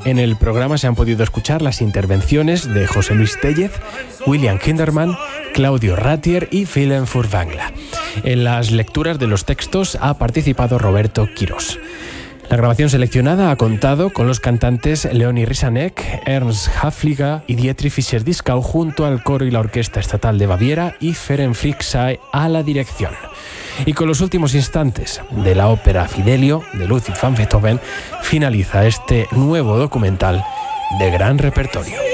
En el programa se han podido escuchar las intervenciones de José Luis Tellez, William Kinderman, Claudio Ratier y Willem Furtwängler. En las lecturas de los textos ha participado Roberto Quirós. La grabación seleccionada ha contado con los cantantes Leonie Rysanek, Ernst Hafliger y Dietrich Fischer-Dieskau junto al coro y la Orquesta Estatal de Baviera y Ferenc Fricsay a la dirección. Y con los últimos instantes de la ópera Fidelio de Ludwig van Beethoven finaliza este nuevo documental de gran repertorio.